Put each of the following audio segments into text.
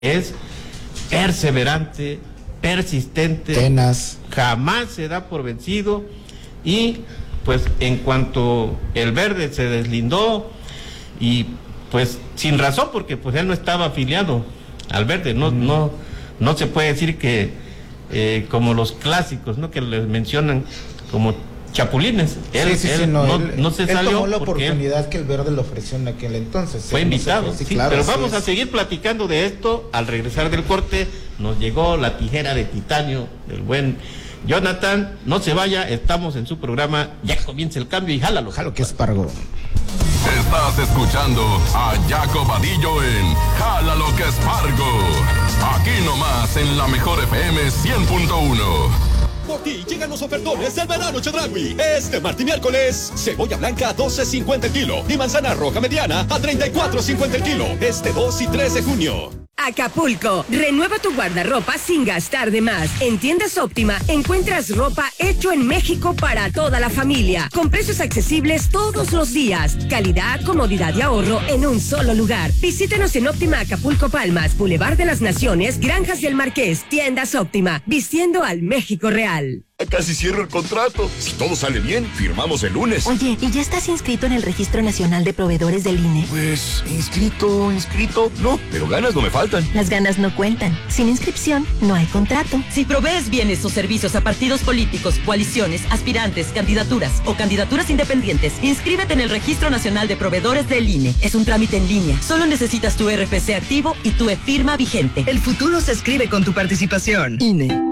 es perseverante, persistente, tenaz, jamás se da por vencido, y pues en cuanto el Verde se deslindó, y pues sin razón, porque pues él no estaba afiliado al Verde, no se puede decir que como los clásicos, ¿no?, que les mencionan como chapulines. Él se salió. Tomó la oportunidad que el Verde le ofreció en aquel entonces. Fue invitado, sí, claro, pero vamos a seguir platicando de esto al regresar del corte. Nos llegó la tijera de titanio del buen Jonathan. No se vaya, estamos en su programa Ya Comienza el Cambio, y jálalo. Jalo que espargo. Estás escuchando a Jaco Vadillo en Jálalo que espargo. Aquí nomás en la mejor FM 100.1. Por ti llegan los ofertones del verano Chedraui. Este martes y miércoles, cebolla blanca a 12.50 el kilo y manzana roja mediana a 34.50 el kilo. Este 2 y 3 de junio. Acapulco, renueva tu guardarropa sin gastar de más. En Tiendas Óptima encuentras ropa hecho en México para toda la familia, con precios accesibles todos los días. Calidad, comodidad y ahorro en un solo lugar. Visítanos en Óptima Acapulco Palmas, Boulevard de las Naciones, Granjas del Marqués. Tiendas Óptima, vistiendo al México real. Casi cierro el contrato. Si todo sale bien, firmamos el lunes. Oye, ¿y ya estás inscrito en el Registro Nacional de Proveedores del INE? Pues, inscrito, no, pero ganas no me faltan. Las ganas no cuentan. Sin inscripción, no hay contrato. Si provees bienes o servicios a partidos políticos, coaliciones, aspirantes, candidaturas o candidaturas independientes, inscríbete en el Registro Nacional de Proveedores del INE. Es un trámite en línea. Solo necesitas tu RFC activo y tu e-firma vigente. El futuro se escribe con tu participación. INE.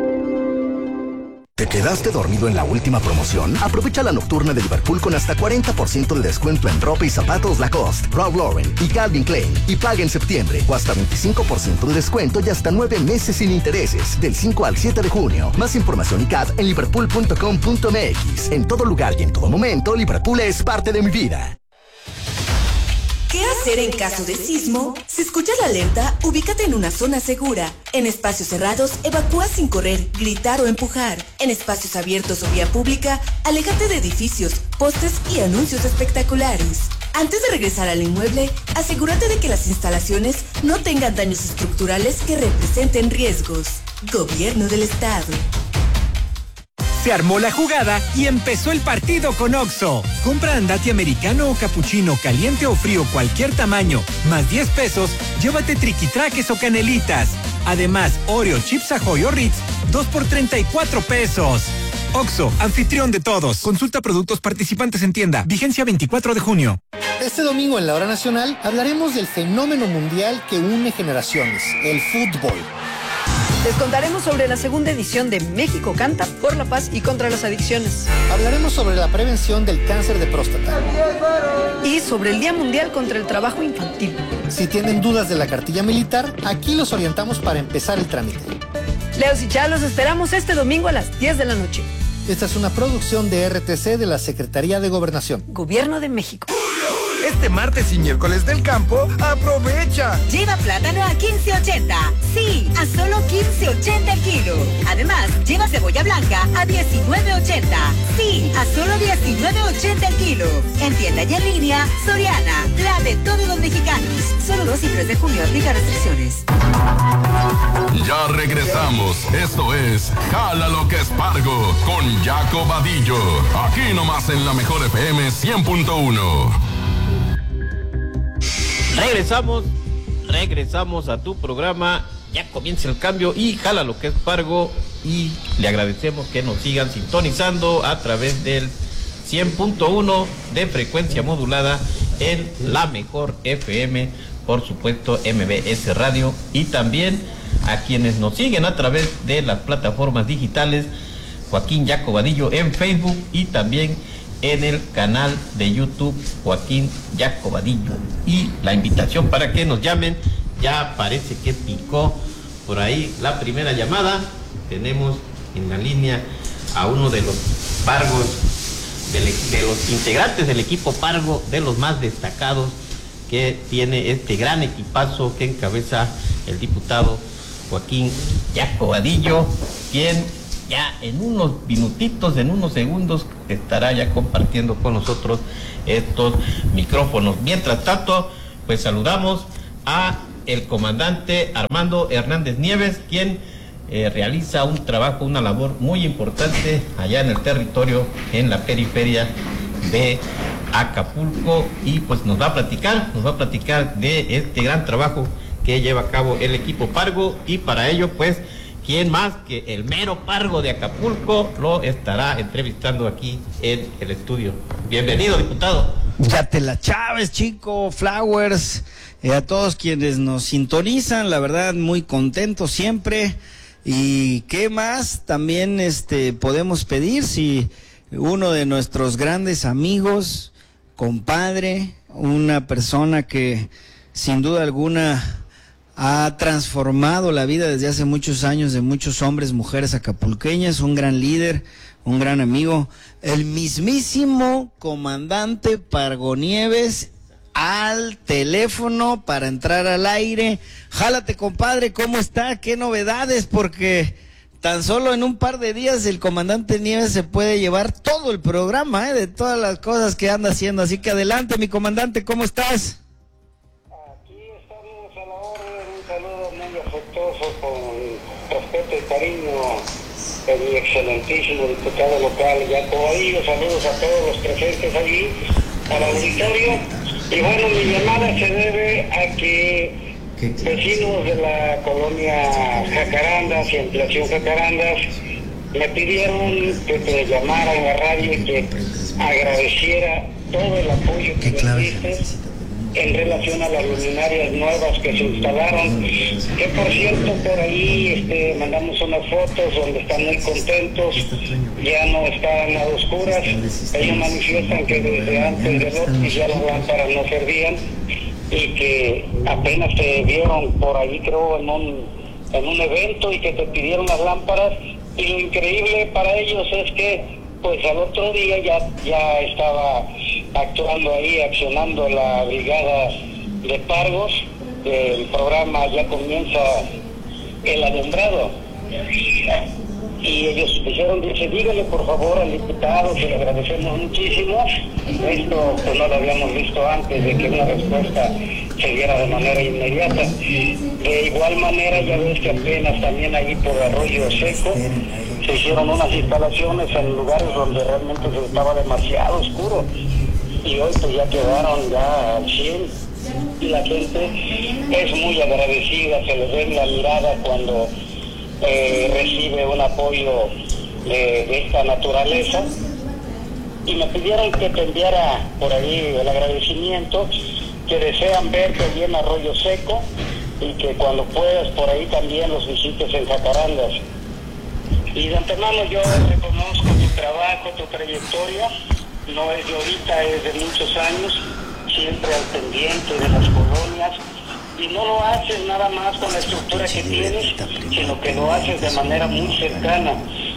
¿Te quedaste dormido en la última promoción? Aprovecha la nocturna de Liverpool con hasta 40% de descuento en ropa y zapatos Lacoste, Ralph Lauren y Calvin Klein. Y paga en septiembre, o hasta 25% de descuento y hasta 9 meses sin intereses, del 5 al 7 de junio. Más información y CAD en liverpool.com.mx. En todo lugar y en todo momento, Liverpool es parte de mi vida. ¿Qué hacer en caso de sismo? Si escuchas la alerta, ubícate en una zona segura. En espacios cerrados, evacúa sin correr, gritar o empujar. En espacios abiertos o vía pública, aléjate de edificios, postes y anuncios espectaculares. Antes de regresar al inmueble, asegúrate de que las instalaciones no tengan daños estructurales que representen riesgos. Gobierno del Estado. Se armó la jugada y empezó el partido con Oxxo. Compra andati americano o capuchino, caliente o frío, cualquier tamaño, más 10 pesos, llévate triquitraques o canelitas. Además, Oreo, Chips Ahoy o Ritz, 2 por 34 pesos. Oxxo, anfitrión de todos. Consulta productos participantes en tienda. Vigencia 24 de junio. Este domingo en la Hora Nacional hablaremos del fenómeno mundial que une generaciones, el fútbol. Les contaremos sobre la segunda edición de México Canta por la paz y contra las adicciones. Hablaremos sobre la prevención del cáncer de próstata. Y sobre el Día Mundial contra el Trabajo Infantil. Si tienen dudas de la cartilla militar, aquí los orientamos para empezar el trámite. Leos y Chá, los esperamos este domingo a las 10 de la noche. Esta es una producción de RTC de la Secretaría de Gobernación. Gobierno de México. Este martes y miércoles del campo, ¡aprovecha! Lleva plátano a 15.80. Sí, a solo 15.80 el kilo. Además, lleva cebolla blanca a 19.80. Sí, a solo 19.80 el kilo. En tienda y en línea, Soriana, la de todos los mexicanos. Solo 2 y 3 de junio, aplica restricciones. Ya regresamos. Esto es Jálalo que espargo con Jaco Vadillo. Aquí nomás en la mejor FM 100.1. Regresamos a tu programa. Ya comienza el cambio y Jálalo que espargo, y le agradecemos que nos sigan sintonizando a través del 100.1 de frecuencia modulada en la mejor FM, por supuesto MBS Radio, y también a quienes nos siguen a través de las plataformas digitales Joaquín Jaco Vadillo en Facebook y también en el canal de YouTube Joaquín Jaco Vadillo. Y la invitación para que nos llamen, ya parece que picó por ahí la primera llamada. Tenemos en la línea a uno de los pargos, de los integrantes del equipo pargo, de los más destacados que tiene este gran equipazo que encabeza el diputado Joaquín Jaco Vadillo, quien ya en unos minutitos, en unos segundos, estará ya compartiendo con nosotros estos micrófonos. Mientras tanto, pues saludamos a el comandante Armando Hernández Nieves, quien realiza un trabajo, una labor muy importante allá en el territorio, en la periferia de Acapulco, y pues nos va a platicar de este gran trabajo que lleva a cabo el equipo Pargo, y para ello pues quién más que el mero Pargo de Acapulco lo estará entrevistando aquí en el estudio. Bienvenido, diputado. Yatela Chávez, Chico, Flowers, a todos quienes nos sintonizan, la verdad muy contentos siempre. Y qué más también podemos pedir si uno de nuestros grandes amigos, compadre, una persona que sin duda alguna ha transformado la vida desde hace muchos años de muchos hombres, mujeres acapulqueñas, un gran líder, un gran amigo, el mismísimo comandante Pargo Nieves, al teléfono para entrar al aire. Jálate, compadre, ¿cómo está? ¿Qué novedades? Porque tan solo en un par de días el comandante Nieves se puede llevar todo el programa, de todas las cosas que anda haciendo. Así que adelante, mi comandante, ¿cómo estás? Aquí estamos a la orden, un saludo muy afectuoso, con respeto y cariño, de mi excelentísimo diputado local, Jaco Badillo. Saludos a todos los presentes allí, al auditorio. Y bueno, mi llamada se debe a que vecinos de la colonia Jacarandas y ampliación Jacarandas me pidieron que te llamara en la radio y que agradeciera todo el apoyo que me diste en relación a las luminarias nuevas que se instalaron, que por cierto por ahí mandamos unas fotos donde están muy contentos, ya no están a oscuras. Ellos manifiestan que desde antes de López ya las lámparas no servían y que apenas te vieron por ahí, creo, en un evento, y que te pidieron las lámparas, y lo increíble para ellos es que pues al otro día ya estaba actuando ahí, accionando la brigada de Pargos. El programa ya comienza el alumbrado, y ellos dijeron, dígale por favor al diputado que le agradecemos muchísimo. Esto pues no lo habíamos visto antes de que una respuesta se diera de manera inmediata. De igual manera, ya ves que apenas también ahí por Arroyo Seco se hicieron unas instalaciones en lugares donde realmente se estaba demasiado oscuro, y hoy pues ya quedaron ya al 100, y la gente es muy agradecida, se les ve en la mirada cuando recibe un apoyo de esta naturaleza. Y me pidieron que te enviara por ahí el agradecimiento, que desean verte allí en Arroyo Seco, y que cuando puedas por ahí también los visites en Jacarandas. Y de antemano yo reconozco tu trabajo, tu trayectoria, no es de ahorita, es de muchos años, siempre al pendiente de las colonias, y no lo haces nada más con la estructura que tienes, sino que lo haces de manera muy cercana.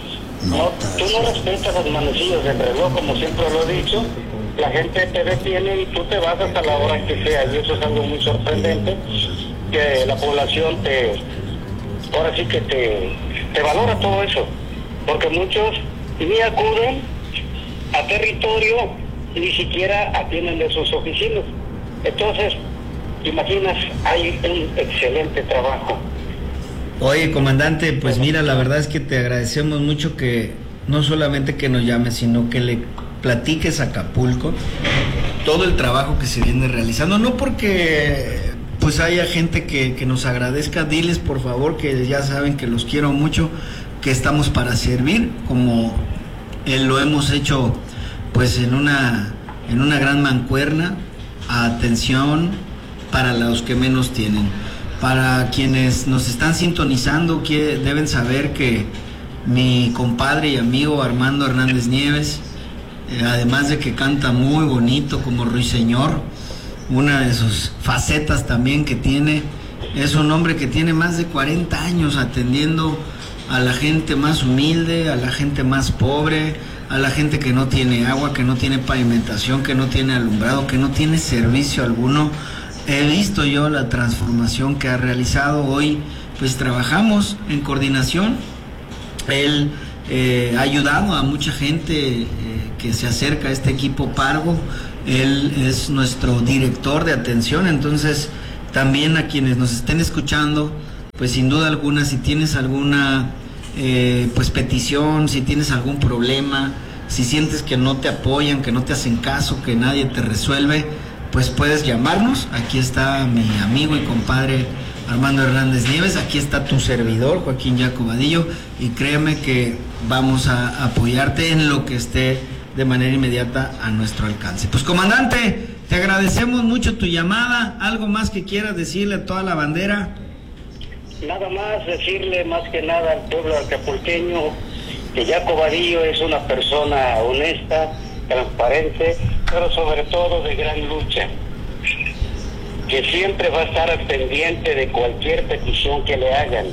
Tú no respetas las manecillas del reloj, como siempre lo he dicho. La gente te detiene y tú te vas hasta la hora que sea, y eso es algo muy sorprendente, que la población ahora sí que te valora todo eso, porque muchos ni acuden a territorio, ni siquiera atienden de sus oficinas. Entonces, imaginas, hay un excelente trabajo. Oye, comandante, pues mira, la verdad es que te agradecemos mucho que no solamente que nos llames, sino que le platiques a Acapulco todo el trabajo que se viene realizando. No porque pues haya gente que nos agradezca, diles por favor que ya saben que los quiero mucho, que estamos para servir, como lo hemos hecho pues en una gran mancuerna, atención para los que menos tienen. Para quienes nos están sintonizando, que deben saber que mi compadre y amigo Armando Hernández Nieves, además de que canta muy bonito como ruiseñor, una de sus facetas también que tiene, es un hombre que tiene más de 40 años atendiendo a la gente más humilde, a la gente más pobre, a la gente que no tiene agua, que no tiene pavimentación, que no tiene alumbrado, que no tiene servicio alguno. He visto yo la transformación que ha realizado. Hoy pues trabajamos en coordinación. Él ha ayudado a mucha gente que se acerca a este equipo Pargo. Él es nuestro director de atención, entonces también a quienes nos estén escuchando, pues sin duda alguna, si tienes alguna pues petición, si tienes algún problema, si sientes que no te apoyan, que no te hacen caso, que nadie te resuelve, pues puedes llamarnos. Aquí está mi amigo y compadre Armando Hernández Nieves, aquí está tu servidor Joaquín Jaco Vadillo, y créeme que vamos a apoyarte en lo que esté de manera inmediata a nuestro alcance. Pues comandante, te agradecemos mucho tu llamada. ¿Algo más que quieras decirle a toda la bandera? Nada más decirle más que nada al pueblo acapulqueño que Jaco Vadillo es una persona honesta, transparente, pero sobre todo de gran lucha, que siempre va a estar al pendiente de cualquier petición que le hagan.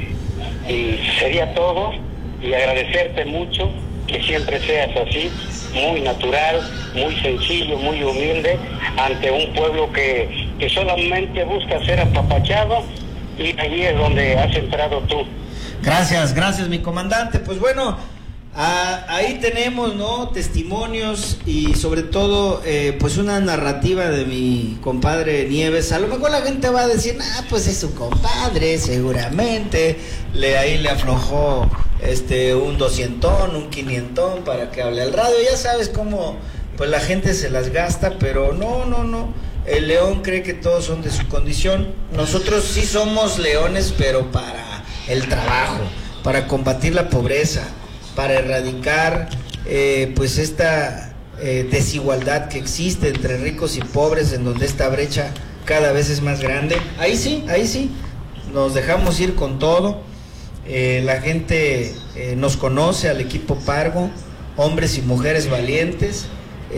Y sería todo, y agradecerte mucho que siempre seas así, muy natural, muy sencillo, muy humilde, ante un pueblo que solamente busca ser apapachado, y allí es donde has entrado tú. Gracias mi comandante. Pues bueno, ahí tenemos, ¿no?, testimonios y sobre todo pues una narrativa de mi compadre Nieves. A lo mejor la gente va a decir, pues es su compadre, seguramente ahí le aflojó un 200, un 500 para que hable al radio. Ya sabes cómo pues la gente se las gasta, pero no. El león cree que todos son de su condición. Nosotros sí somos leones, pero para el trabajo, para combatir la pobreza, para erradicar pues esta desigualdad que existe entre ricos y pobres, en donde esta brecha cada vez es más grande. Ahí sí, nos dejamos ir con todo. La gente nos conoce al equipo Pargo, hombres y mujeres valientes,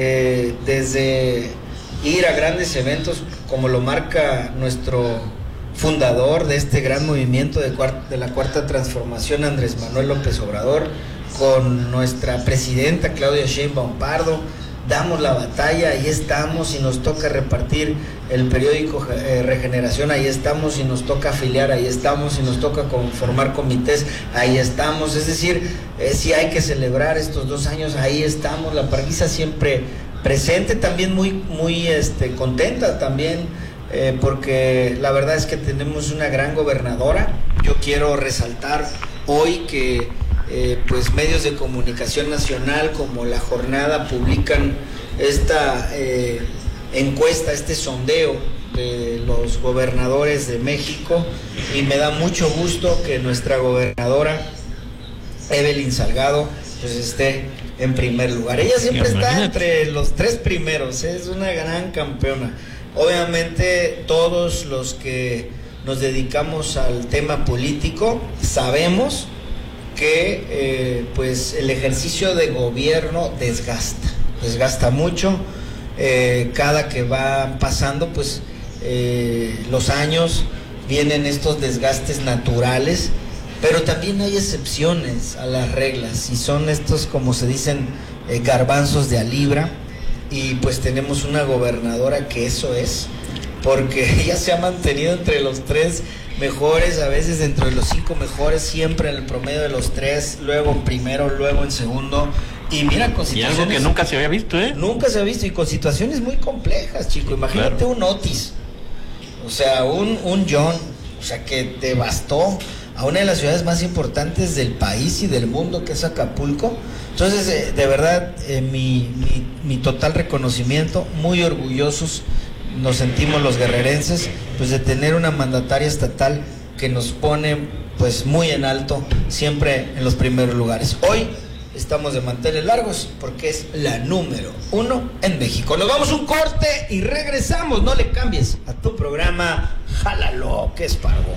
desde ir a grandes eventos como lo marca nuestro fundador de este gran movimiento de la Cuarta Transformación, Andrés Manuel López Obrador, con nuestra presidenta Claudia Sheinbaum Pardo. Damos la batalla, ahí estamos. Si nos toca repartir el periódico Regeneración, ahí estamos. Si nos toca afiliar, ahí estamos. Si nos toca conformar comités, ahí estamos. Es decir, si hay que celebrar estos 2 años, ahí estamos. La parguisa siempre presente, también muy contenta también, porque la verdad es que tenemos una gran gobernadora. Yo quiero resaltar hoy que pues medios de comunicación nacional como La Jornada publican esta encuesta, este sondeo de los gobernadores de México, y me da mucho gusto que nuestra gobernadora Evelyn Salgado pues esté en primer lugar. Ella siempre está entre los 3 primeros, es una gran campeona. Obviamente todos los que nos dedicamos al tema político sabemos que pues el ejercicio de gobierno desgasta mucho. Cada que va pasando pues los años, vienen estos desgastes naturales, pero también hay excepciones a las reglas, y son estos, como se dicen, garbanzos de a libra. Y pues tenemos una gobernadora que eso es, porque ella se ha mantenido entre los 3 mejores, a veces dentro de los 5 mejores, siempre en el promedio de los 3, luego en primero, luego en segundo. Y mira, con situaciones, y algo que nunca se había visto, Nunca se ha visto, y con situaciones muy complejas, chico. Imagínate, claro, un Otis, o sea, un John, o sea, que devastó a una de las ciudades más importantes del país y del mundo, que es Acapulco. Entonces, de verdad, mi total reconocimiento, muy orgullosos nos sentimos los guerrerenses, pues de tener una mandataria estatal que nos pone pues muy en alto, siempre en los primeros lugares. Hoy estamos de manteles largos porque es la número 1 en México. Nos vamos un corte y regresamos. No le cambies a tu programa Jálalo que Espargo.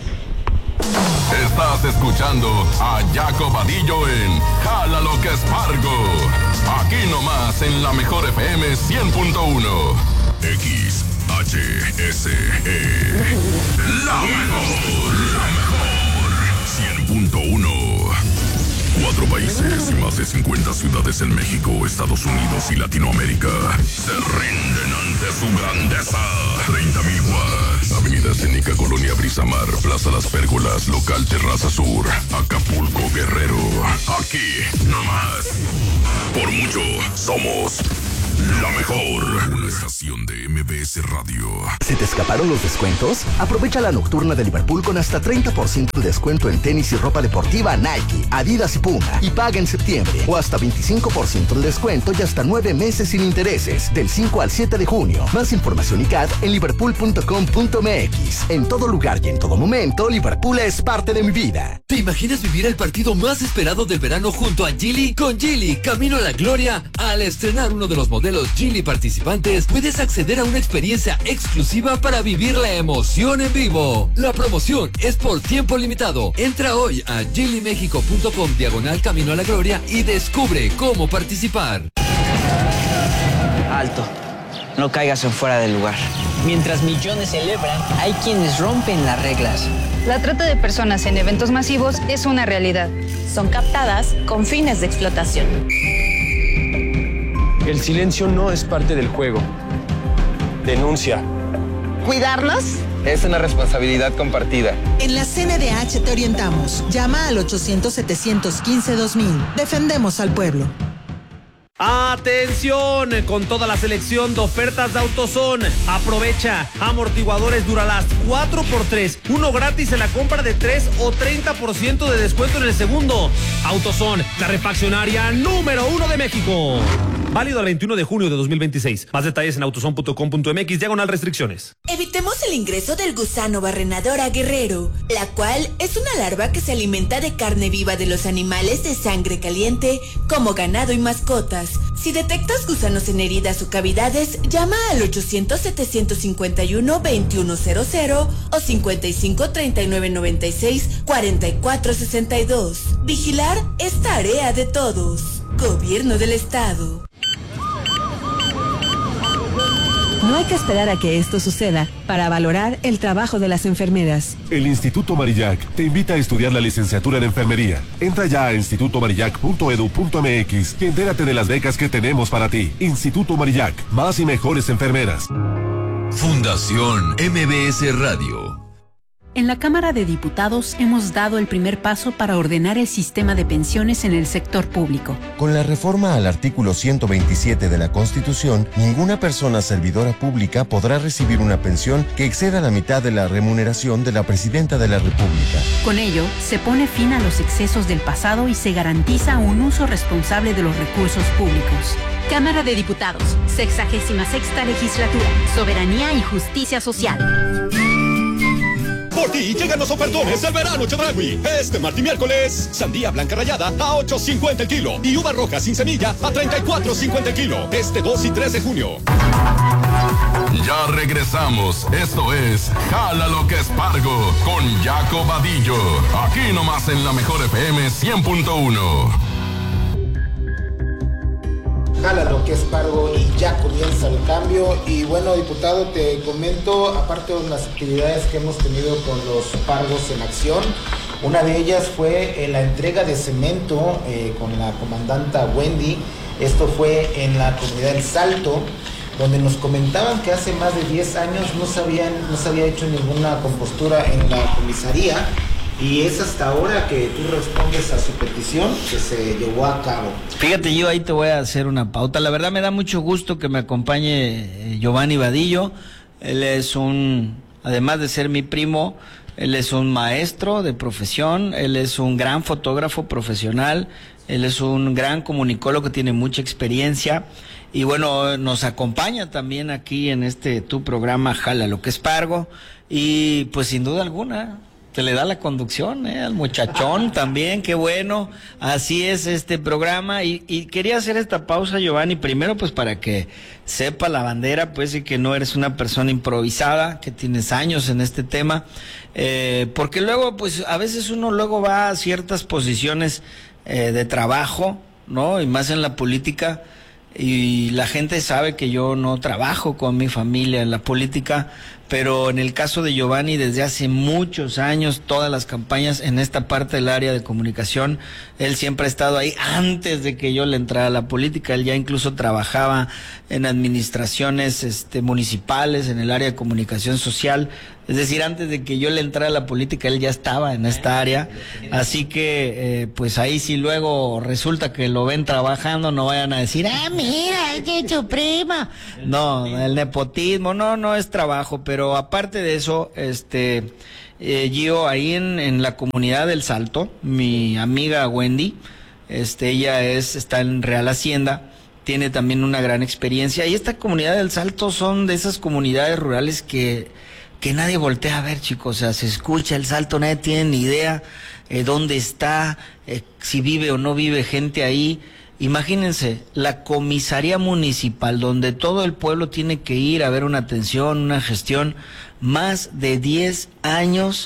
Estás escuchando a Jaco Vadillo en Jálalo que Espargo. Aquí nomás en la mejor FM 100.1. XHSE. La mejor 100.1. 4 países y más de 50 ciudades en México, Estados Unidos y Latinoamérica se rinden ante su grandeza. 30,000 watts. Avenida Escénica, Colonia Brisamar, Plaza Las Pérgolas, Local Terraza Sur, Acapulco, Guerrero. Aquí nomás. Por mucho somos La mejor. Una estación de MBS Radio. ¿Se te escaparon los descuentos? Aprovecha la nocturna de Liverpool con hasta 30% de descuento en tenis y ropa deportiva Nike, Adidas y Puma. Y paga en septiembre. O hasta 25% de descuento y hasta 9 meses sin intereses. Del 5 al 7 de junio. Más información y CAD en liverpool.com.mx. En todo lugar y en todo momento, Liverpool es parte de mi vida. ¿Te imaginas vivir el partido más esperado del verano junto a Geely? Con Geely, camino a la gloria. Al estrenar uno de los modelos Geely participantes, puedes acceder a una experiencia exclusiva para vivir la emoción en vivo. La promoción es por tiempo limitado. Entra hoy a geelymexico.com/camino a la gloria y descubre cómo participar. Alto. No caigas en fuera del lugar. Mientras millones celebran, hay quienes rompen las reglas. La trata de personas en eventos masivos es una realidad. Son captadas con fines de explotación. El silencio no es parte del juego. Denuncia. ¿Cuidarnos? Es una responsabilidad compartida. En la CNDH te orientamos. Llama al 800-715-2000. Defendemos al pueblo. ¡Atención! Con toda la selección de ofertas de AutoZone. Aprovecha amortiguadores Duralast 4x3, uno gratis en la compra de 3 o 30% de descuento en el segundo. AutoZone, la refaccionaria número 1 de México. Válido el 21 de junio de 2026. Más detalles en autozone.com.mx/restricciones. Evitemos el ingreso del gusano barrenadora guerrero, la cual es una larva que se alimenta de carne viva de los animales de sangre caliente, como ganado y mascotas. Si detectas gusanos en heridas o cavidades, llama al 800-751-2100 o 55-3996-4462. Vigilar es tarea de todos. Gobierno del Estado. No hay que esperar a que esto suceda para valorar el trabajo de las enfermeras. El Instituto Marillac te invita a estudiar la licenciatura en enfermería. Entra ya a institutomarillac.edu.mx y entérate de las becas que tenemos para ti. Instituto Marillac, más y mejores enfermeras. Fundación MBS Radio. En la Cámara de Diputados hemos dado el primer paso para ordenar el sistema de pensiones en el sector público. Con la reforma al artículo 127 de la Constitución, ninguna persona servidora pública podrá recibir una pensión que exceda la mitad de la remuneración de la Presidenta de la República. Con ello, se pone fin a los excesos del pasado y se garantiza un uso responsable de los recursos públicos. Cámara de Diputados, 66ª Legislatura, Soberanía y Justicia Social. Por ti llegan los ofertones del verano Chedraui. Este martes y miércoles, sandía blanca rallada a $8.50 el kilo y uva roja sin semilla a $34.50 el kilo. Este 2 y 3 de junio. Ya regresamos. Esto es Jala lo que es Pargo con Jaco Vadillo. Aquí nomás en la mejor FM 100.1. Jala lo que es Pargo y ya comienza el cambio. Y bueno, diputado, te comento, aparte de las actividades que hemos tenido con los Pargos en acción, una de ellas fue la entrega de cemento con la comandanta Wendy. Esto fue en la comunidad del Salto, donde nos comentaban que hace más de 10 años no se había hecho ninguna compostura en la comisaría. Y es hasta ahora que tú respondes a su petición que se llevó a cabo. Fíjate, yo ahí te voy a hacer una pauta. La verdad me da mucho gusto que me acompañe Giovanni Vadillo. Él es además de ser mi primo, él es un maestro de profesión, él es un gran fotógrafo profesional, él es un gran comunicólogo que tiene mucha experiencia. Y bueno, nos acompaña también aquí en tu programa Jala lo que es Pargo. Y pues sin duda alguna te le da la conducción, al muchachón también, qué bueno. Así es este programa y quería hacer esta pausa, Giovanni, primero pues para que sepa la bandera, pues, y que no eres una persona improvisada, que tienes años en este tema, porque luego pues a veces uno luego va a ciertas posiciones de trabajo, ¿no? Y más en la política, y la gente sabe que yo no trabajo con mi familia en la política, pero en el caso de Giovanni, desde hace muchos años, todas las campañas en esta parte del área de comunicación, él siempre ha estado ahí antes de que yo le entrara a la política. Él ya incluso trabajaba en administraciones municipales, en el área de comunicación social. Es decir, antes de que yo le entrara a la política, él ya estaba en esta área. Así que, pues ahí si luego resulta que lo ven trabajando, no vayan a decir, mira, es tu prima. No, el nepotismo, no es trabajo. Pero aparte de eso, Gio, ahí en la comunidad del Salto, mi amiga Wendy, ella está en Real Hacienda, tiene también una gran experiencia. Y esta comunidad del Salto son de esas comunidades rurales que nadie voltea a ver, chicos. O sea, se escucha el Salto, nadie tiene ni idea dónde está, si vive o no vive gente ahí. Imagínense, la comisaría municipal, donde todo el pueblo tiene que ir a ver una atención, una gestión, más de 10 años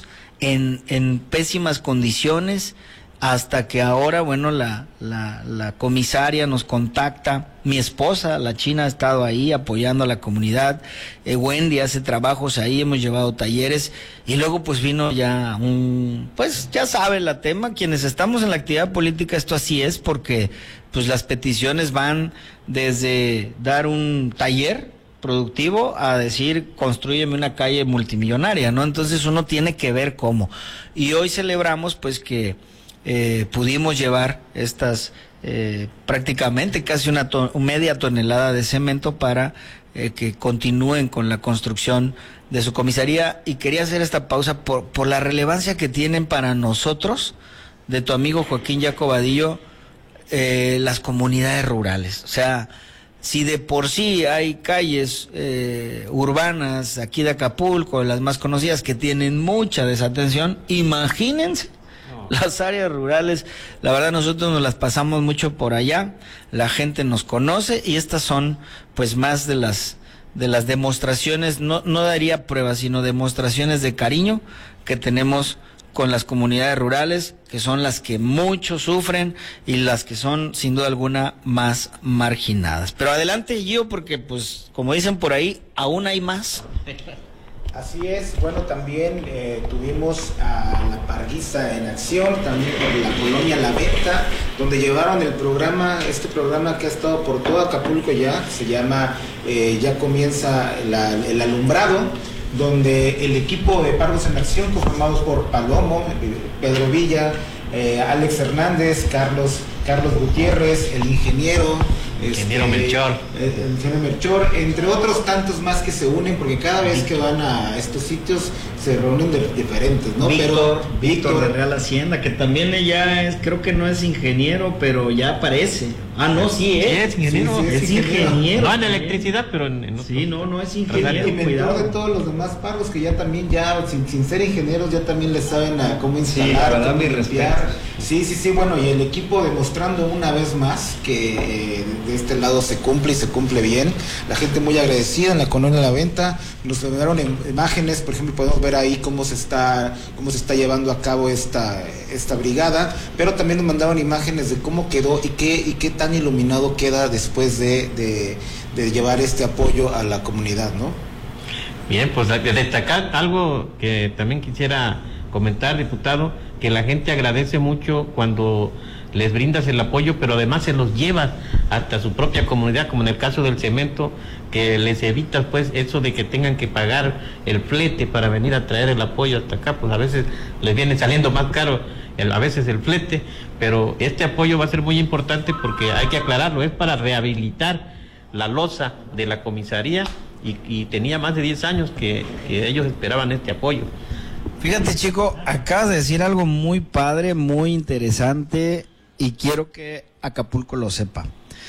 en pésimas condiciones, hasta que ahora, bueno, la comisaria nos contacta. Mi esposa, la China, ha estado ahí apoyando a la comunidad. Wendy hace trabajos ahí, hemos llevado talleres. Y luego pues vino ya pues ya sabe la tema, quienes estamos en la actividad política, esto así es, porque pues las peticiones van desde dar un taller productivo a decir, constrúyeme una calle multimillonaria, ¿no? Entonces uno tiene que ver cómo. Y hoy celebramos pues que pudimos llevar estas prácticamente casi media tonelada de cemento para que continúen con la construcción de su comisaría. Y quería hacer esta pausa por la relevancia que tienen para nosotros, de tu amigo Joaquín Jacobadillo, las comunidades rurales. O sea, si de por sí hay calles urbanas aquí de Acapulco, las más conocidas, que tienen mucha desatención, imagínense las áreas rurales. La verdad, nosotros nos las pasamos mucho por allá, la gente nos conoce, y estas son pues más de las demostraciones, no daría pruebas, sino demostraciones de cariño que tenemos con las comunidades rurales, que son las que mucho sufren y las que son sin duda alguna más marginadas. Pero adelante, Gio, porque pues como dicen por ahí, aún hay más. Así es, bueno, también tuvimos a la Parguisa en acción, también por la colonia La Venta, donde llevaron este programa que ha estado por todo Acapulco ya, se llama Ya Comienza el Alumbrado, donde el equipo de Pargos en Acción, conformados por Palomo, Pedro Villa, Alex Hernández, Carlos Gutiérrez, el ingeniero Melchor. El ingeniero Melchor, entre otros tantos más que se unen, porque cada vez que van a estos sitios se reúnen de diferentes, ¿no? Víctor de Real Hacienda, que también ella creo que no es ingeniero, pero ya parece. Sí es ingeniero. Sí, es ingeniero. No en electricidad, pero en sí, no es ingeniero. Y mentor de todos los demás Pargos, que ya también, sin ser ingenieros, ya también le saben a cómo instalar, cómo limpiar. Sí, bueno, y el equipo demostrando una vez más que de este lado se cumple y se cumple bien. La gente muy agradecida en la colonia La Venta. Nos mandaron imágenes, por ejemplo, podemos ver ahí cómo se está llevando a cabo esta brigada, pero también nos mandaron imágenes de cómo quedó y qué tan iluminado queda después de llevar este apoyo a la comunidad, ¿no? Bien, pues de destacar algo que también quisiera comentar, diputado, que la gente agradece mucho cuando les brindas el apoyo, pero además se los llevas hasta su propia comunidad, como en el caso del cemento, que les evitas pues eso de que tengan que pagar el flete para venir a traer el apoyo hasta acá. Pues a veces les viene saliendo más caro a veces el flete, pero este apoyo va a ser muy importante porque hay que aclararlo, es para rehabilitar la losa de la comisaría y tenía más de 10 años que ellos esperaban este apoyo. Fíjate, chico, acabas de decir algo muy padre, muy interesante, y quiero que Acapulco lo sepa.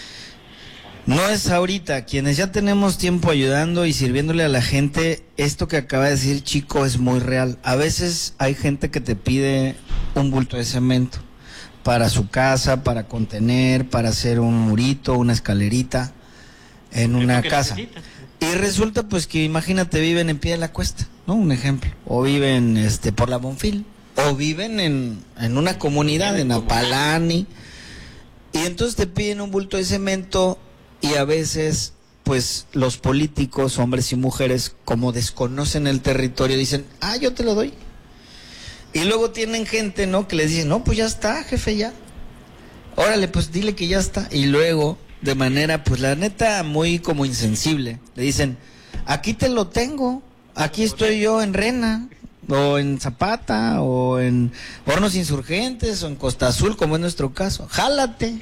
No es ahorita, quienes ya tenemos tiempo ayudando y sirviéndole a la gente, esto que acaba de decir, chico, es muy real. A veces hay gente que te pide un bulto de cemento para su casa, para contener, para hacer un murito, una escalerita en una casa. Y resulta pues que, imagínate, viven en Pie de la Cuesta, ¿no? Un ejemplo. O viven por la Bonfil, o viven en una comunidad, en Apalani, y entonces te piden un bulto de cemento y a veces pues los políticos, hombres y mujeres, como desconocen el territorio, dicen, yo te lo doy. Y luego tienen gente, ¿no?, que les dicen, no, pues ya está, jefe, ya. Órale, pues dile que ya está. Y luego, de manera, pues la neta, muy como insensible, le dicen, aquí te lo tengo, aquí estoy yo en Rena, o en Zapata, o en Hornos Insurgentes, o en Costa Azul, como es nuestro caso. Jálate.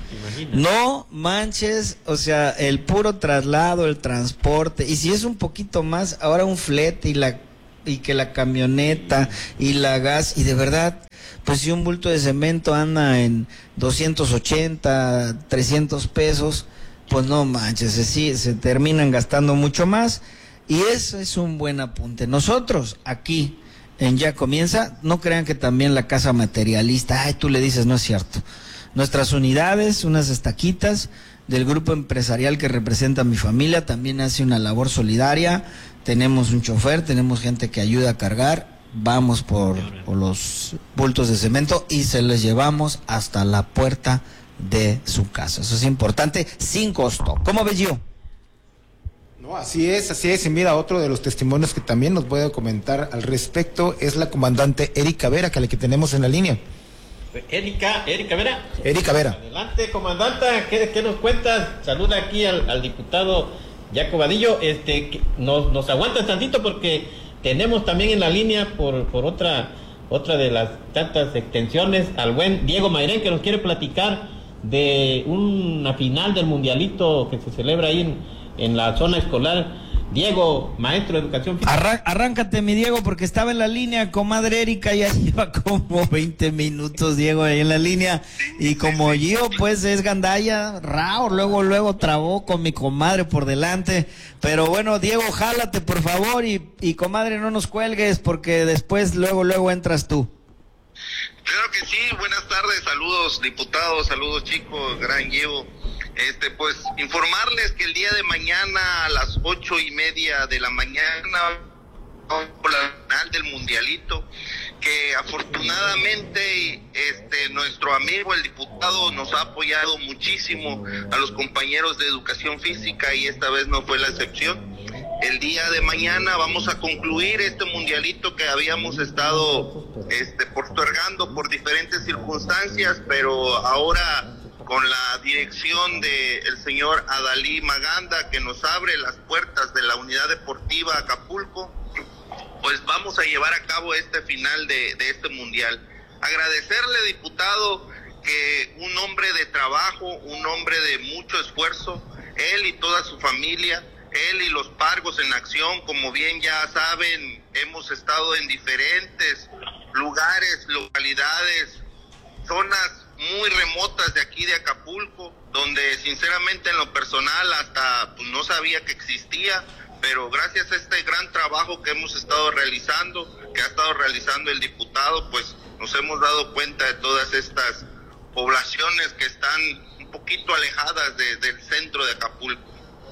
No manches, o sea, el puro traslado, el transporte, y si es un poquito más, ahora un flete y que la camioneta y la gas, y de verdad, pues si un bulto de cemento anda en 280, 300 pesos, pues no manches, se terminan gastando mucho más, y eso es un buen apunte. Nosotros aquí en Ya Comienza, no crean que también la casa materialista, tú le dices, no es cierto. Nuestras unidades, unas estaquitas del grupo empresarial que representa a mi familia, también hace una labor solidaria. Tenemos un chofer, tenemos gente que ayuda a cargar, vamos por los bultos de cemento y se les llevamos hasta la puerta de su casa. Eso es importante, sin costo. ¿Cómo ves, yo? No, así es, y mira, otro de los testimonios que también nos puede comentar al respecto es la comandante Erika Vera, que tenemos en la línea. Erika Vera. Erika Vera. Adelante, comandanta, ¿qué nos cuentas? Saluda aquí al diputado Jaco Vadillo. Nos aguantas tantito porque tenemos también en la línea por otra de las tantas extensiones al buen Diego Mairén, que nos quiere platicar de una final del mundialito que se celebra ahí en la zona escolar. Diego, maestro de educación física. Arráncate, mi Diego, porque estaba en la línea, comadre Erika, ya lleva como 20 minutos, Diego, ahí en la línea, y como yo, pues, es gandalla, rao, luego trabó con mi comadre por delante, pero bueno, Diego, jálate, por favor, y comadre, no nos cuelgues, porque después, luego entras tú. Claro que sí, buenas tardes, saludos, diputados, saludos, chicos, gran Diego. Pues informarles que el día de mañana a las 8:30 de la mañana por la final del mundialito, que afortunadamente nuestro amigo el diputado nos ha apoyado muchísimo a los compañeros de educación física y esta vez no fue la excepción. El día de mañana vamos a concluir este mundialito que habíamos estado postergando por diferentes circunstancias, pero ahora con la dirección del señor Adalí Maganda, que nos abre las puertas de la unidad deportiva Acapulco, pues vamos a llevar a cabo este final de este mundial. Agradecerle, diputado, que un hombre de trabajo, un hombre de mucho esfuerzo, él y toda su familia, él y los Pargos en Acción, como bien ya saben, hemos estado en diferentes lugares, localidades, zonas muy remotas de aquí de Acapulco, donde sinceramente en lo personal hasta no sabía que existía, pero gracias a este gran trabajo que hemos estado realizando, que ha estado realizando el diputado, pues nos hemos dado cuenta de todas estas poblaciones que están un poquito alejadas del centro de Acapulco.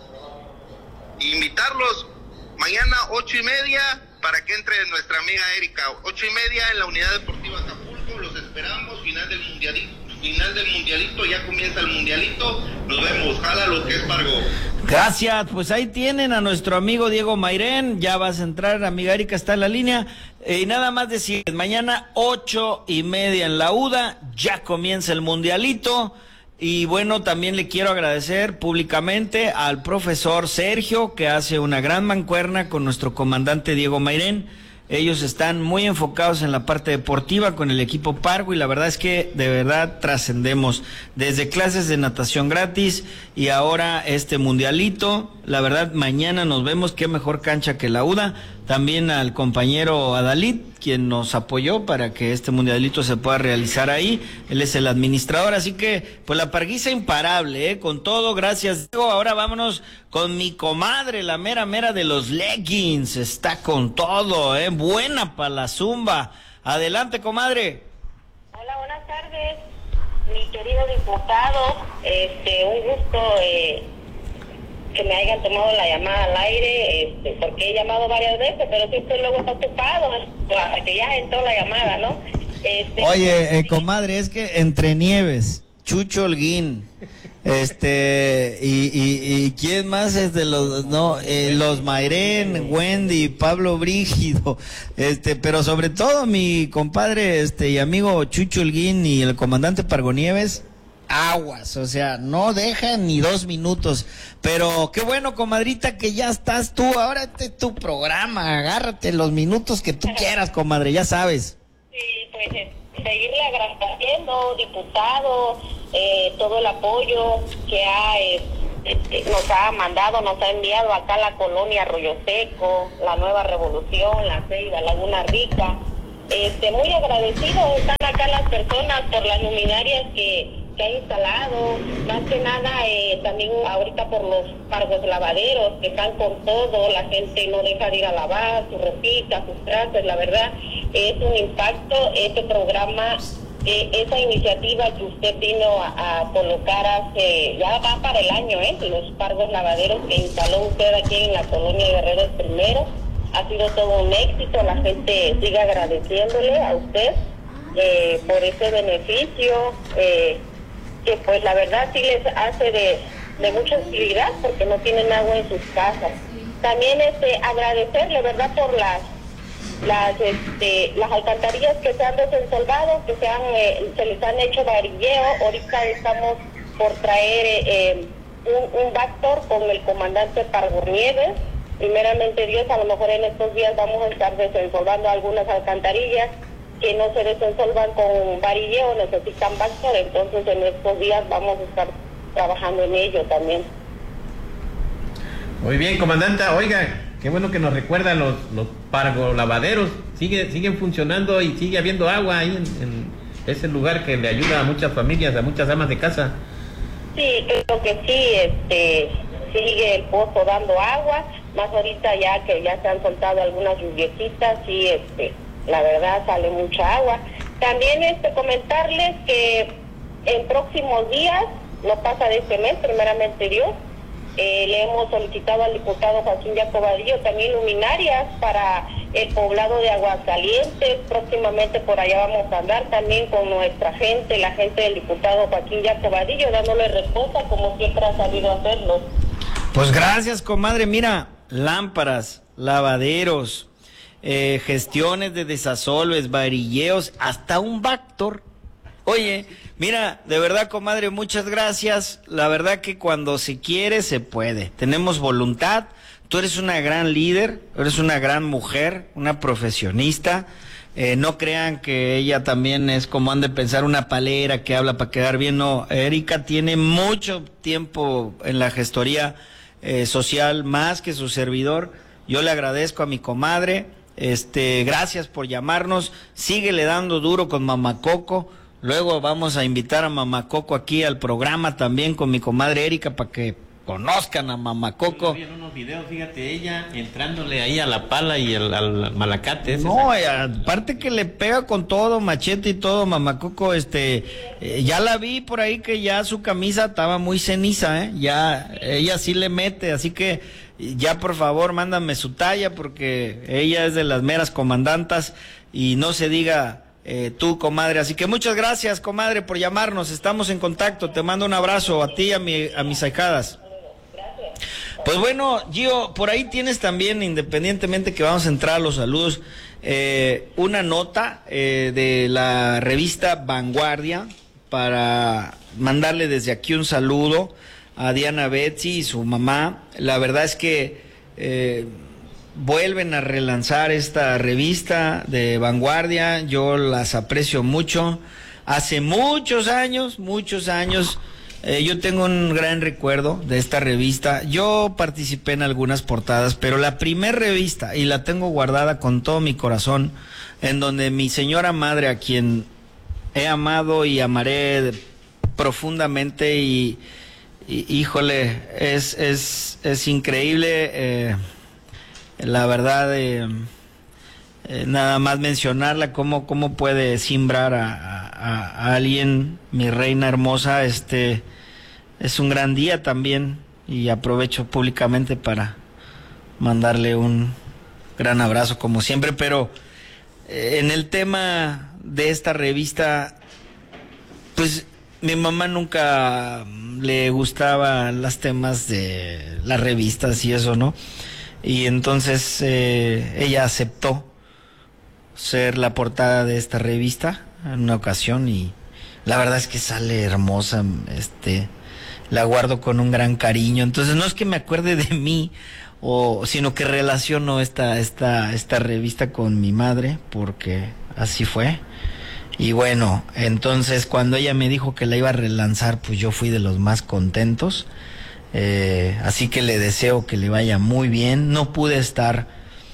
Invitarlos mañana 8:30 para que entre nuestra amiga Erika, 8:30 en la unidad deportiva Acapulco, los esperamos, final del mundialito, ya comienza el mundialito, nos vemos, jala lo que es Pargo. Gracias, pues ahí tienen a nuestro amigo Diego Mairén, ya vas a entrar, amiga Erika está en la línea, y nada más decir, mañana 8:30 en la UDA, ya comienza el mundialito. Y bueno, también le quiero agradecer públicamente al profesor Sergio, que hace una gran mancuerna con nuestro comandante Diego Mairén. Ellos están muy enfocados en la parte deportiva con el equipo Pargo y la verdad es que de verdad trascendemos desde clases de natación gratis y ahora este mundialito. La verdad, mañana nos vemos, qué mejor cancha que la UDA. También al compañero Adalid, quien nos apoyó para que este mundialito se pueda realizar ahí. Él es el administrador, así que pues la parguisa imparable, con todo, gracias Diego. Ahora vámonos con mi comadre, la mera de los leggings, está con todo, buena para la zumba. Adelante, comadre. Hola, buenas tardes, mi querido diputado, un gusto que me hayan tomado la llamada al aire, porque he llamado varias veces, pero siempre luego está ocupado, hasta que ya entró la llamada, ¿no? Oye, comadre, es que entre Nieves, Chucho Holguín, Y quién más es de los Mairén, Wendy, Pablo Brígido, pero sobre todo mi compadre y amigo Chucho Holguín y el comandante Pargonieves, aguas, o sea, no dejan ni 2 minutos. Pero qué bueno, comadrita, que ya estás tú, ahora este es tu programa, agárrate los minutos que tú quieras, comadre, ya sabes. Sí, pues seguirle agradeciendo, diputado, todo el apoyo que nos ha mandado, nos ha enviado acá a la colonia Arroyo Seco, la Nueva Revolución, La Ceiba, Laguna Rica. Muy agradecidos están acá las personas por las luminarias que ha instalado, más que nada también ahorita por los pargos lavaderos que están con todo, la gente no deja de ir a lavar su ropita, sus trastes, la verdad es un impacto este programa, esa iniciativa que usted vino a colocar ya va para el año, los pargos lavaderos que instaló usted aquí en la colonia Guerrero Primero, ha sido todo un éxito, la gente sigue agradeciéndole a usted por ese beneficio, que pues la verdad sí les hace de mucha utilidad porque no tienen agua en sus casas. También agradecerle, verdad, por las alcantarillas que se han desensolvado, que se les han hecho varilleo. Ahorita estamos por traer un Vactor con el comandante Pargonieves. Primeramente Dios, a lo mejor en estos días vamos a estar desensolvando algunas alcantarillas que no se desensolvan con varilleo, necesitan Vactor, entonces en estos días vamos a estar trabajando en ello también. Muy bien, comandanta, oiga, qué bueno que nos recuerda los pargolavaderos, siguen funcionando y sigue habiendo agua ahí en ese lugar que le ayuda a muchas familias, a muchas amas de casa. Sí, creo que sí, sigue el pozo dando agua, más ahorita ya que ya se han soltado algunas lluviecitas, sí, la verdad sale mucha agua. También comentarles que en próximos días, no pasa de este mes, primeramente Dios, le hemos solicitado al diputado Joaquín Jacobadillo también luminarias para el poblado de Aguascalientes. Próximamente por allá vamos a andar también con nuestra gente, la gente del diputado Joaquín Jacobadillo, dándole respuesta como siempre ha sabido hacerlo. Pues gracias, comadre. Mira, lámparas, lavaderos, gestiones de desasolves, varilleos, hasta un Vactor. Oye, mira, de verdad, comadre, muchas gracias. La verdad que cuando se quiere, se puede. Tenemos voluntad. Tú eres una gran líder, eres una gran mujer, una profesionista. No crean que ella también es como han de pensar una palera que habla para quedar bien. No, Erika tiene mucho tiempo en la gestoría social, más que su servidor. Yo le agradezco a mi comadre. Gracias por llamarnos. Síguele dando duro con Mamá Coco. Luego vamos a invitar a Mamá Coco aquí al programa también con mi comadre Erika para que conozcan a Mamá Coco. Vi en unos videos, fíjate, ella entrándole ahí a la pala y al malacate. No, aparte que le pega con todo, machete y todo, Mamá Coco, ya la vi por ahí que ya su camisa estaba muy ceniza, ya ella sí le mete, así que ya por favor mándame su talla porque ella es de las meras comandantas y no se diga tú, comadre. Así que muchas gracias, comadre, por llamarnos. Estamos en contacto. Te mando un abrazo a ti y a mis ahijadas. Pues bueno, Gio, por ahí tienes también, independientemente que vamos a entrar a los saludos, una nota de la revista Vanguardia para mandarle desde aquí un saludo a Diana Betsy y su mamá. La verdad es que vuelven a relanzar esta revista de Vanguardia, yo las aprecio mucho. Hace muchos años, yo tengo un gran recuerdo de esta revista. Yo participé en algunas portadas, pero la primer revista, y la tengo guardada con todo mi corazón, en donde mi señora madre, a quien he amado y amaré profundamente, y híjole, es increíble, la verdad, nada más mencionarla, cómo puede simbrar a alguien, mi reina hermosa. Es un gran día también y aprovecho públicamente para mandarle un gran abrazo como siempre, pero en el tema de esta revista, pues mi mamá nunca le gustaban los temas de las revistas y eso, ¿no? Y entonces ella aceptó ser la portada de esta revista en una ocasión y la verdad es que sale hermosa, la guardo con un gran cariño. Entonces no es que me acuerde de mí, sino que relaciono esta revista con mi madre, porque así fue. Y bueno, entonces cuando ella me dijo que la iba a relanzar, pues yo fui de los más contentos. Así que le deseo que le vaya muy bien. No pude estar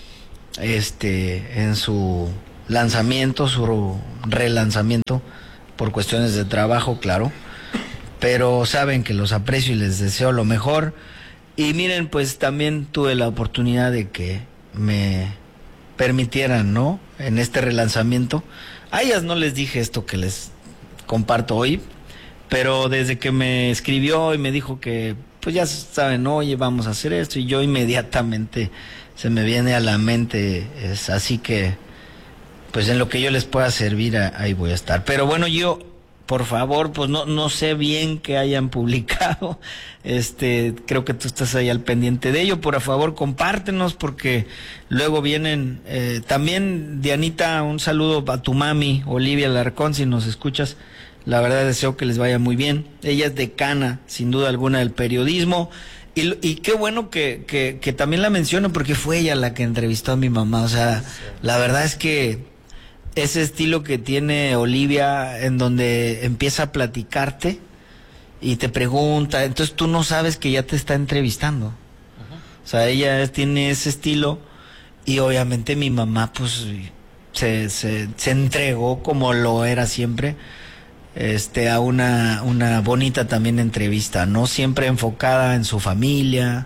en su lanzamiento, su relanzamiento, por cuestiones de trabajo, claro. Pero saben que los aprecio y les deseo lo mejor. Y miren, pues también tuve la oportunidad de que me permitieran, ¿no? En este relanzamiento. A ellas no les dije esto que les comparto hoy, pero desde que me escribió y me dijo que, pues ya saben, oye, vamos a hacer esto, y yo inmediatamente se me viene a la mente, así que, pues en lo que yo les pueda servir, ahí voy a estar. Pero bueno, yo, por favor, pues no sé bien que hayan publicado, creo que tú estás ahí al pendiente de ello. Por favor, compártenos, porque luego vienen, también, Dianita, un saludo a tu mami, Olivia Larcón, si nos escuchas. La verdad deseo que les vaya muy bien. Ella es decana, sin duda alguna, del periodismo. Y qué bueno que también la menciono, porque fue ella la que entrevistó a mi mamá. O sea, la verdad es que ese estilo que tiene Olivia, en donde empieza a platicarte y te pregunta, entonces tú no sabes que ya te está entrevistando. O sea, ella tiene ese estilo, y obviamente mi mamá pues se entregó, como lo era siempre, a una bonita también entrevista, ¿no? Siempre enfocada en su familia,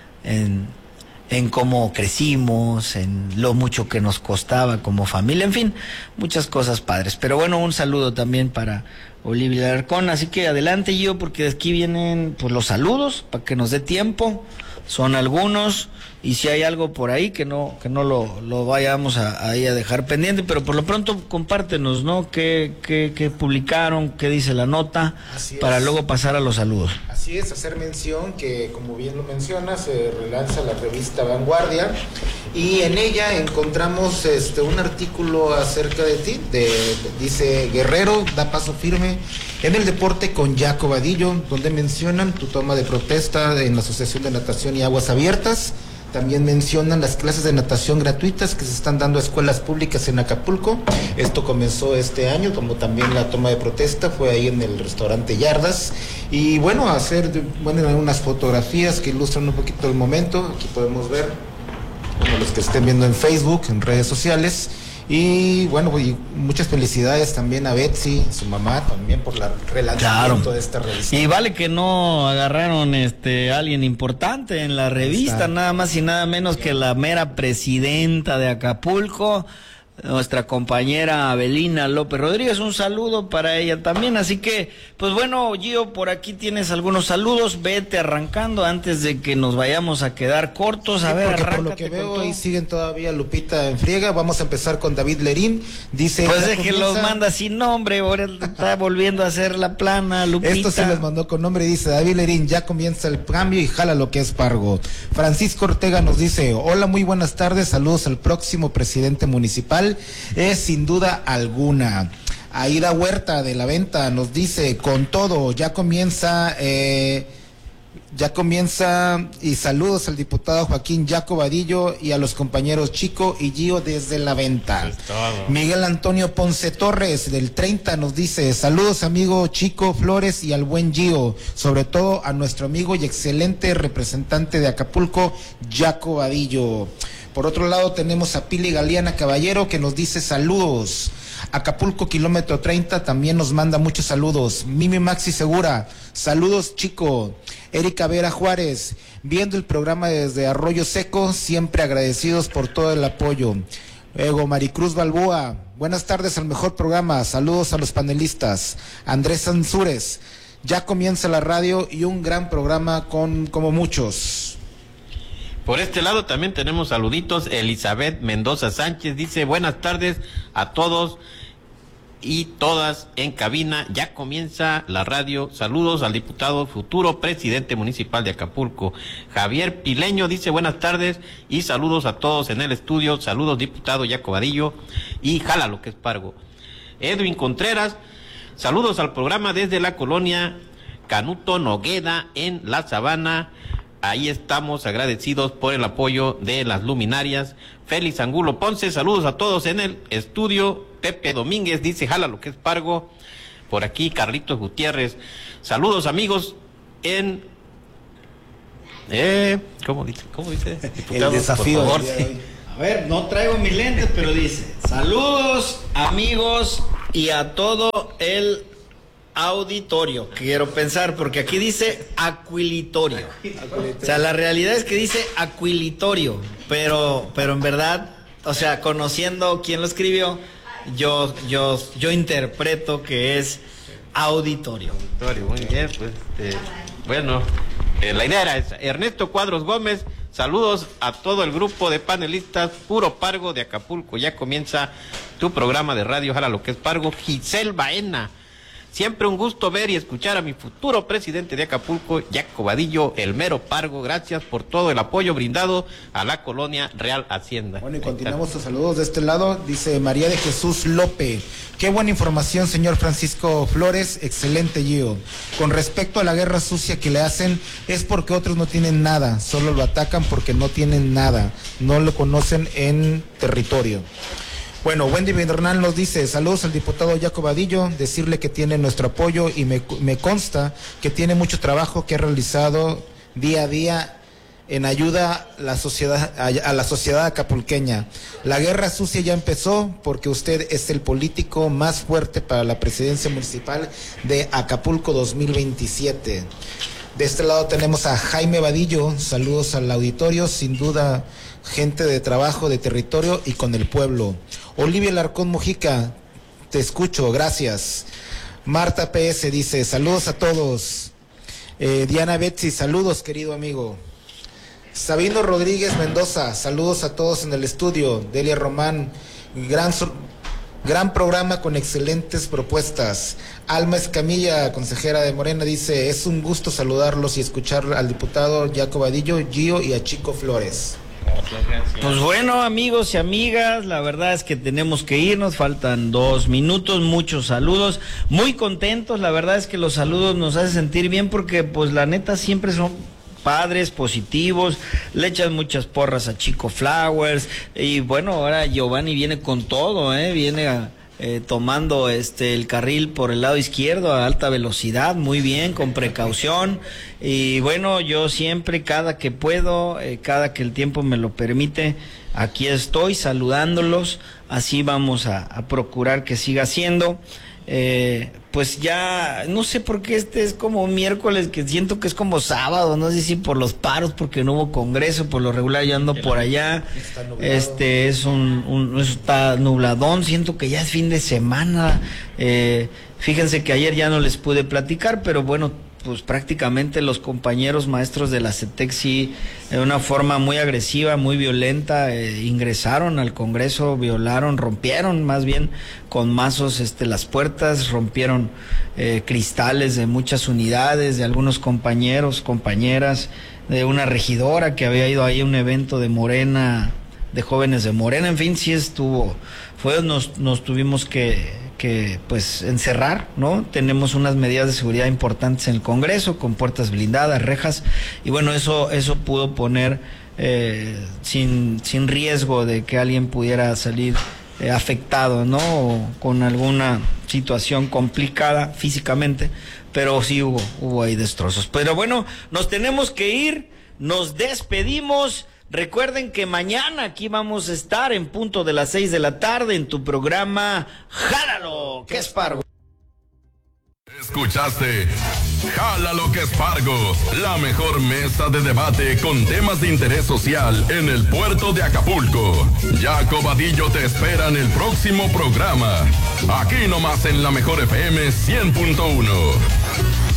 en cómo crecimos, en lo mucho que nos costaba como familia, en fin, muchas cosas padres. Pero bueno, un saludo también para Olivia Larcón. Así que adelante, yo, porque de aquí vienen pues los saludos, para que nos dé tiempo. Son algunos, y si hay algo por ahí que no lo vayamos a dejar pendiente, pero por lo pronto compártenos, ¿no? ¿Qué publicaron? ¿Qué dice la nota? Para luego pasar a los saludos. Así es, hacer mención que, como bien lo mencionas, se relanza la revista Vanguardia, y en ella encontramos un artículo acerca de ti, dice: Guerrero da paso firme en el deporte con Jaco Vadillo, donde mencionan tu toma de protesta en la Asociación de Natación y Aguas Abiertas. También mencionan las clases de natación gratuitas que se están dando a escuelas públicas en Acapulco. Esto comenzó este año, como también la toma de protesta fue ahí en el restaurante Yardas. Y bueno, unas fotografías que ilustran un poquito el momento. Aquí podemos ver, los que estén viendo en Facebook, en redes sociales. Y bueno, y muchas felicidades también a Betsy, su mamá, también por la relanzamiento de esta revista. Y vale que no agarraron a alguien importante en la revista, nada más y nada menos que la mera presidenta de Acapulco, nuestra compañera Abelina López Rodríguez. Un saludo para ella también. Así que, pues bueno, Gio, por aquí tienes algunos saludos. Vete arrancando antes de que nos vayamos a quedar cortos. A ver, arráncate. Por lo que veo, ahí siguen todavía Lupita en friega. Vamos a empezar con David Lerín. Dice: pues es que los manda sin nombre, ahora está volviendo a hacer la plana, Lupita. Esto se los mandó con nombre. Dice David Lerín: ya comienza el cambio y jala lo que es Pargo. Francisco Ortega nos dice: hola, muy buenas tardes, saludos al próximo presidente municipal. Es sin duda alguna. Aida Huerta de la Venta nos dice: con todo, ya comienza, y saludos al diputado Joaquín Jaco Vadillo y a los compañeros Chico y Gio desde la Venta. Miguel Antonio Ponce Torres del 30 nos dice: saludos amigo Chico Flores y al buen Gio, sobre todo a nuestro amigo y excelente representante de Acapulco, Jaco Vadillo. Por otro lado tenemos a Pili Galeana Caballero, que nos dice: saludos. Acapulco kilómetro 30 también nos manda muchos saludos. Mimi Maxi Segura: saludos Chico. Erika Vera Juárez: viendo el programa desde Arroyo Seco, siempre agradecidos por todo el apoyo. Luego Maricruz Balboa: buenas tardes al mejor programa, saludos a los panelistas. Andrés Ansúrez: ya comienza la radio y un gran programa como muchos. Por este lado también tenemos saluditos. Elizabeth Mendoza Sánchez dice: buenas tardes a todos y todas en cabina. Ya comienza la radio. Saludos al diputado futuro presidente municipal de Acapulco, Javier Pileño. Dice buenas tardes y saludos a todos en el estudio. Saludos, diputado Jaco Vadillo, y jálalo que es Pargo. Edwin Contreras, saludos al programa desde la colonia Canuto Nogueda en La Sabana. Ahí estamos agradecidos por el apoyo de las luminarias. Félix Angulo Ponce, saludos a todos en el estudio. Pepe Domínguez dice, jala lo que es Pargo. Por aquí, Carlitos Gutiérrez, saludos amigos en... ¿Cómo dice? Diputado, el desafío. Por favor, sí. A ver, no traigo mis lentes, pero dice, saludos amigos y a todo el auditorio. Quiero pensar, porque aquí dice aquilitorio. O sea, la realidad es que dice aquilitorio, pero en verdad, o sea, conociendo quién lo escribió, yo interpreto que es auditorio. Muy bien, pues, bueno, la idea era esa. Ernesto Cuadros Gómez, saludos a todo el grupo de panelistas Puro Pargo de Acapulco. Ya comienza tu programa de radio, ojalá lo que es Pargo. Giselle Baena, siempre un gusto ver y escuchar a mi futuro presidente de Acapulco, Jaco Vadillo, el mero Pargo. Gracias por todo el apoyo brindado a la colonia Real Hacienda. Bueno, y continuamos sus saludos de este lado. Dice María de Jesús López. Qué buena información, señor Francisco Flores. Excelente, Gio. Con respecto a la guerra sucia que le hacen, es porque otros no tienen nada. Solo lo atacan porque no tienen nada. No lo conocen en territorio. Bueno, Wendy Bernal nos dice, saludos al diputado Jaco Vadillo, decirle que tiene nuestro apoyo y me consta que tiene mucho trabajo que ha realizado día a día en ayuda a la sociedad acapulqueña. La guerra sucia ya empezó porque usted es el político más fuerte para la presidencia municipal de Acapulco 2027. De este lado tenemos a Jaime Vadillo, saludos al auditorio, sin duda gente de trabajo, de territorio y con el pueblo. Olivia Larcón Mujica, te escucho, gracias. Marta PS dice, saludos a todos. Diana Betsy, saludos querido amigo. Sabino Rodríguez Mendoza, saludos a todos en el estudio. Delia Román, gran programa con excelentes propuestas. Alma Escamilla, consejera de Morena, dice, es un gusto saludarlos y escuchar al diputado Jaco Vadillo, Gio y a Chico Flores. Pues bueno, amigos y amigas, la verdad es que tenemos que irnos, faltan 2 minutos, muchos saludos, muy contentos, la verdad es que los saludos nos hacen sentir bien porque pues la neta siempre son padres, positivos, le echan muchas porras a Chico Flowers y bueno, ahora Giovanni viene con todo, viene tomando el carril por el lado izquierdo a alta velocidad, muy bien, con precaución y bueno, yo siempre, cada que puedo, cada que el tiempo me lo permite, aquí estoy saludándolos, así vamos a procurar que siga siendo. Pues ya, no sé por qué es como miércoles, que siento que es como sábado, no sé si por los paros, porque no hubo congreso, por lo regular yo ando por allá, está nubladón, siento que ya es fin de semana, fíjense que ayer ya no les pude platicar, pero bueno, pues prácticamente los compañeros maestros de la CETEC sí, de una forma muy agresiva, muy violenta, ingresaron al Congreso, rompieron más bien con mazos las puertas, rompieron cristales de muchas unidades, de algunos compañeros, compañeras, de una regidora que había ido ahí a un evento de Morena, de jóvenes de Morena, en fin, sí nos tuvimos que pues encerrar, ¿no? Tenemos unas medidas de seguridad importantes en el Congreso, con puertas blindadas, rejas, y bueno, eso pudo poner sin riesgo de que alguien pudiera salir afectado, ¿no? O con alguna situación complicada físicamente, pero sí hubo ahí destrozos. Pero bueno, nos tenemos que ir, nos despedimos. Recuerden que mañana aquí vamos a estar en punto de las 6 de la tarde en tu programa Jálalo, que es Pargo. Escuchaste Jálalo, que es Pargo, la mejor mesa de debate con temas de interés social en el puerto de Acapulco. Jaco Vadillo te espera en el próximo programa, aquí nomás en la mejor FM 100.1.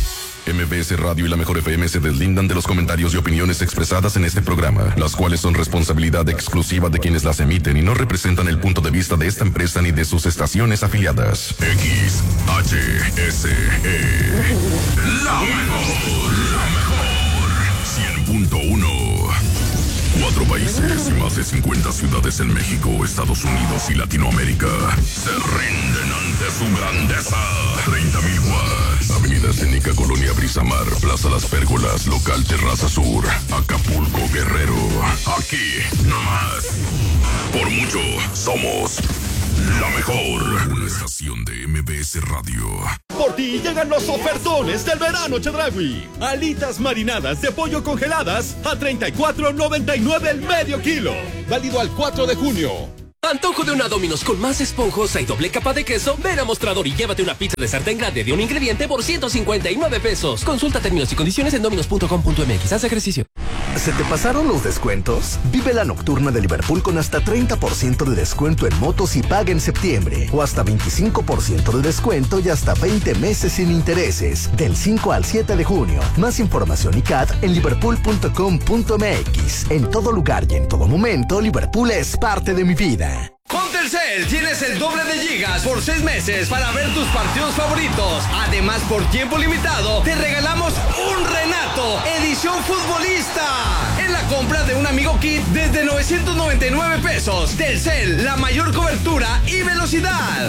MBS Radio y la Mejor FM se deslindan de los comentarios y opiniones expresadas en este programa, las cuales son responsabilidad exclusiva de quienes las emiten y no representan el punto de vista de esta empresa ni de sus estaciones afiliadas. XHSE. La mejor. 100.1. 4 países y más de 50 ciudades en México, Estados Unidos y Latinoamérica se rinden ante su grandeza. 30,000 watts. Avenida Escénica, Colonia Brisamar, Plaza Las Pérgolas, Local Terraza Sur, Acapulco, Guerrero. Aquí, nomás. Por mucho, somos la mejor. Una estación de MBS Radio. Por ti llegan los ofertones del verano Chedraui. Alitas marinadas de pollo congeladas a $34.99 el medio kilo. Válido al 4 de junio. Antojo de una Domino's con más esponjosa y doble capa de queso. Ven a Mostrador y llévate una pizza de sartén grande de un ingrediente por $159. Consulta términos y condiciones en dominos.com.mx. Haz ejercicio. ¿Se te pasaron los descuentos? Vive la nocturna de Liverpool con hasta 30% de descuento en motos y paga en septiembre. O hasta 25% de descuento y hasta 20 meses sin intereses. Del 5 al 7 de junio. Más información y CAT en liverpool.com.mx. En todo lugar y en todo momento, Liverpool es parte de mi vida. Con Telcel tienes el doble de gigas por 6 meses para ver tus partidos favoritos. Además, por tiempo limitado, te regalamos un Renato, edición futbolista. En la compra de un Amigo Kit desde $999. Telcel, la mayor cobertura y velocidad.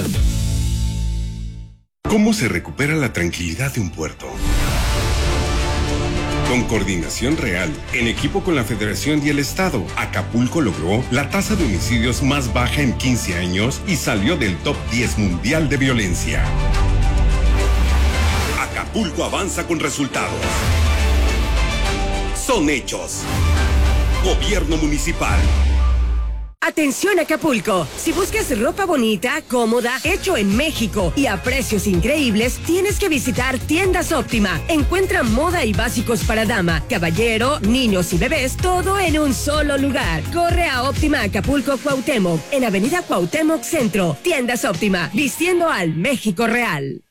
¿Cómo se recupera la tranquilidad de un puerto? Con coordinación real, en equipo con la Federación y el Estado, Acapulco logró la tasa de homicidios más baja en 15 años y salió del top 10 mundial de violencia. Acapulco avanza con resultados. Son hechos. Gobierno municipal. Atención Acapulco, si buscas ropa bonita, cómoda, hecho en México y a precios increíbles, tienes que visitar Tiendas Óptima. Encuentra moda y básicos para dama, caballero, niños y bebés, todo en un solo lugar. Corre a Óptima Acapulco Cuauhtémoc, en Avenida Cuauhtémoc Centro. Tiendas Óptima, vistiendo al México real.